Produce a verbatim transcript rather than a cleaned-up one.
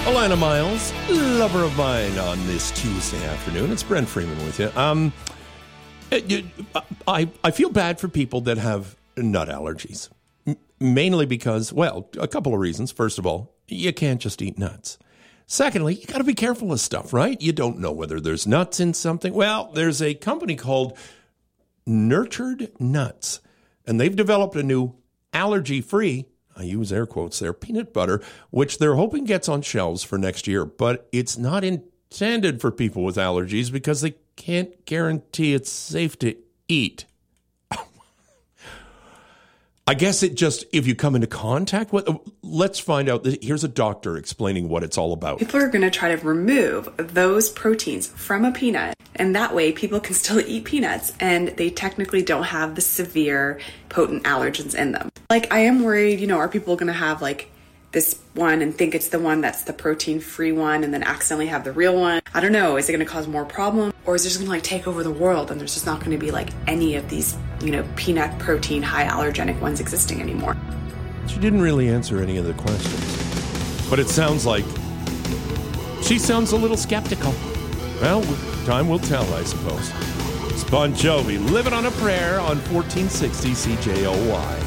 Alana Miles, lover of mine on this Tuesday afternoon. It's Brent Freeman with you. Um, I, I feel bad for people that have nut allergies, mainly because, well, a couple of reasons. First of all, you can't just eat nuts. Secondly, you got to be careful of stuff, right? You don't know whether there's nuts in something. Well, there's a company called Nurtured Nuts, and they've developed a new allergy-free, I use air quotes there, peanut butter, which they're hoping gets on shelves for next year. But it's not intended for people with allergies because they can't guarantee it's safe to eat. I guess it just, if you come into contact with, let's find out. Here's a doctor explaining what it's all about. People are going to try to remove those proteins from a peanut, and that way people can still eat peanuts, and they technically don't have the severe potent allergens in them. Like, I am worried, you know, are people going to have like this one and think it's the one that's the protein-free one and then accidentally have the real one? I don't know. Is it going to cause more problems? Or is it just going to like take over the world and there's just not going to be like any of these, you know, peanut protein, high allergenic ones existing anymore? She didn't really answer any of the questions. But it sounds like she sounds a little skeptical. Well, time will tell, I suppose. It's Bon Jovi, Living on a Prayer on fourteen sixty C J O Y.